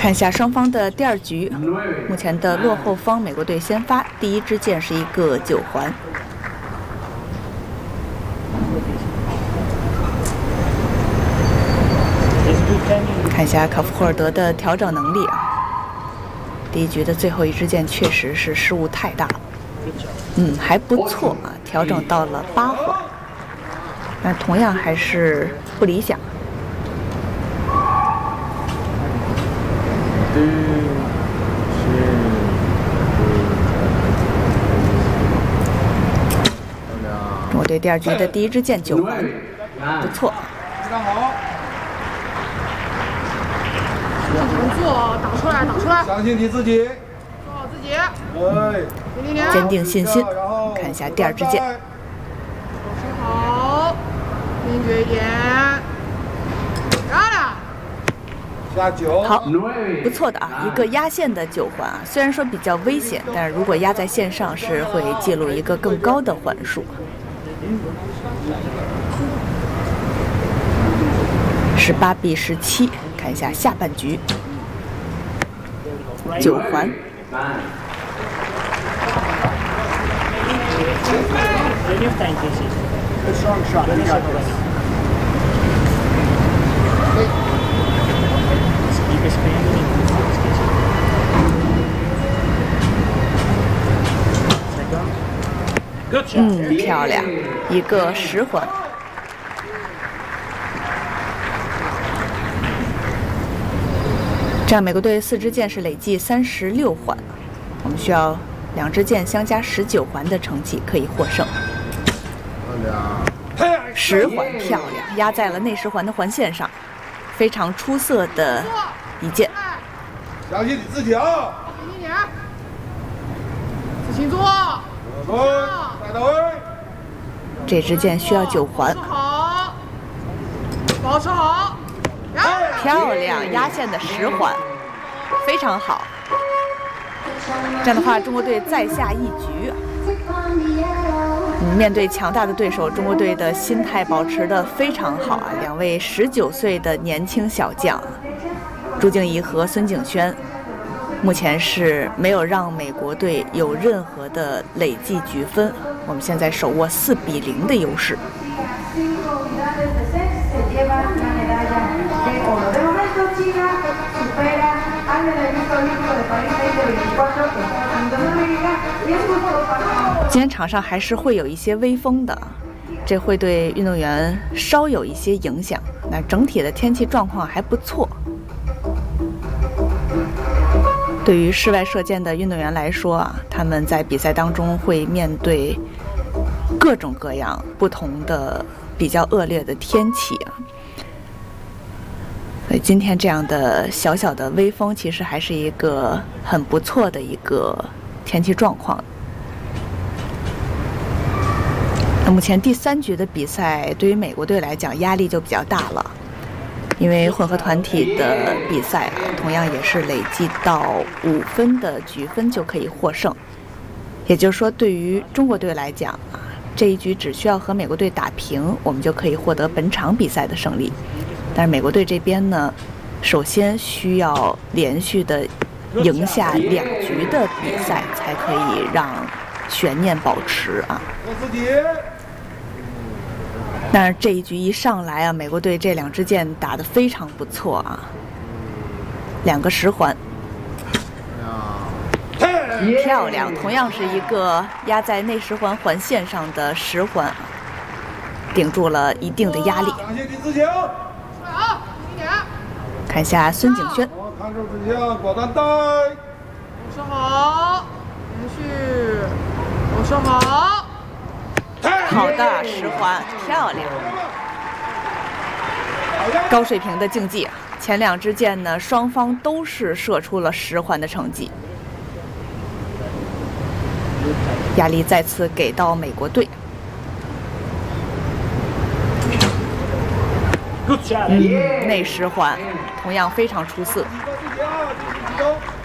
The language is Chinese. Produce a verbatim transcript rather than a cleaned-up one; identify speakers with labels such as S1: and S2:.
S1: 看一下双方的第二局，目前的落后方美国队先发，第一支箭是一个九环。看一下考夫霍尔德的调整能力啊，第一局的最后一支箭确实是失误太大了，嗯，还不错啊，调整到了八环，但同样还是不理想。 中国队第二局的第一支箭九环，不错。
S2: 非常好。不错，打出来，打出来。相信你自己，做好自己。对，
S1: 坚定信心。看一下第二支箭。
S2: 收好，坚决一点。漂亮。
S1: 好，不错的啊，一个压线的九环啊，虽然说比较危险，但是如果压在线上是会记录一个更高的环数。十八比十七，看一下下半局，九环。嗯，漂亮，一个十环。这样美国队四支箭是累计三十六环，我们需要两支箭相加十九环的成绩可以获胜。十环漂亮，压在了内十环的环线上，非常出色的一箭。
S2: 相信你自己啊！一点，自行做。 带到位，
S1: 这支箭需要九环。
S2: 好，保持好，
S1: 漂亮，压线的十环，非常好。这样的话，中国队再下一局。嗯，面对强大的对手，中国队的心态保持得非常好啊！两位十九岁的年轻小将，朱静怡和孙景轩。 目前是没有让美国队有任何的累计局分，我们现在手握四比零的优势。今天场上还是会有一些微风的，这会对运动员稍有一些影响。那整体的天气状况还不错。 对于室外射箭的运动员来说啊，他们在比赛当中会面对各种各样不同的比较恶劣的天气啊。所以今天这样的小小的微风，其实还是一个很不错的一个天气状况。那目前第三局的比赛，对于美国队来讲压力就比较大了。 因为混合团体的比赛啊，同样也是累计到五分的局分就可以获胜。也就是说，对于中国队来讲啊，这一局只需要和美国队打平，我们就可以获得本场比赛的胜利。但是美国队这边呢，首先需要连续的赢下两局的比赛，才可以让悬念保持啊。 但是这一局一上来啊，美国队这两支箭打得非常不错啊，两个十环，漂亮，同样是一个压在内十环环线上的十环，顶住了一定的压力。看一下孙景轩，
S2: 看住指向，果断带，保持好，连续，保持好。
S1: 好的，十环漂亮，高水平的竞技啊！前两支箭呢，双方都是射出了十环的成绩，压力再次给到美国队。嗯，内十环同样非常出色。